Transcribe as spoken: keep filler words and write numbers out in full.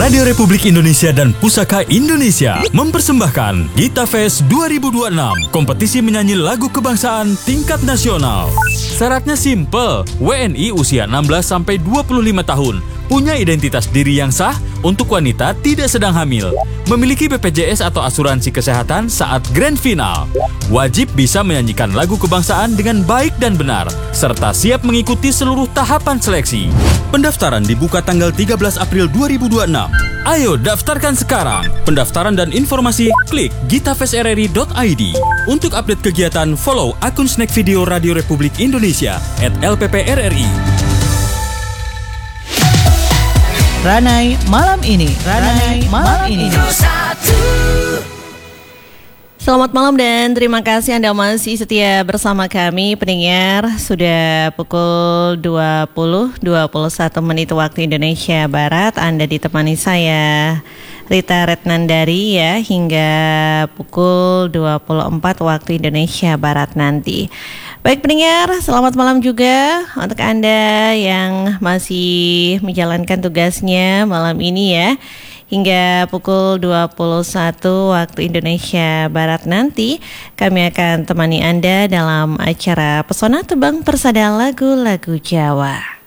Radio Republik Indonesia dan Pusaka Indonesia mempersembahkan Gita Fest dua ribu dua puluh enam, kompetisi menyanyi lagu kebangsaan tingkat nasional. Syaratnya simple, W N I usia enam belas sampai dua puluh lima tahun, punya identitas diri yang sah, untuk wanita tidak sedang hamil, memiliki B P J S atau asuransi kesehatan saat grand final, wajib bisa menyanyikan lagu kebangsaan dengan baik dan benar, serta siap mengikuti seluruh tahapan seleksi. Pendaftaran dibuka tanggal tiga belas April dua ribu dua puluh enam. Ayo daftarkan sekarang. Pendaftaran dan informasi klik gitafestrri dot i d. Untuk update kegiatan, follow akun Snack Video Radio Republik Indonesia at L P P R R I. Ranai malam ini, Ranai malam ini. Selamat malam dan terima kasih Anda masih setia bersama kami pendengar. Sudah pukul dua puluh dua puluh satu menit waktu Indonesia Barat. Anda ditemani saya Rita Retnandari ya hingga pukul dua puluh empat waktu Indonesia Barat nanti. Baik pendengar, selamat malam juga untuk Anda yang masih menjalankan tugasnya malam ini ya. Hingga pukul dua puluh satu waktu Indonesia Barat nanti, kami akan temani Anda dalam acara Pesona Tebang Persada Lagu-Lagu Jawa.